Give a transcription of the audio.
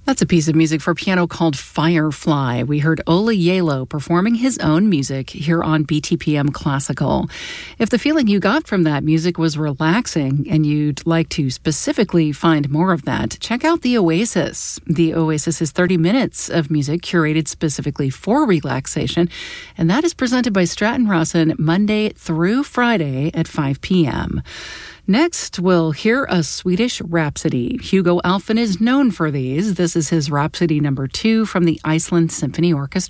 That's a piece of music for piano called Firefly. We heard Ola Yalo performing his own music here on BTPM Classical. If the feeling you got from that music was relaxing and you'd like to specifically find more of that, check out The Oasis. The Oasis is 30 minutes of music curated specifically for relaxation, and that is presented by Stratton Rawson Monday through Friday at 5 p.m. Next, we'll hear a Swedish Rhapsody. Hugo Alfvén is known for these. This is his Rhapsody number 2 from the Iceland Symphony Orchestra.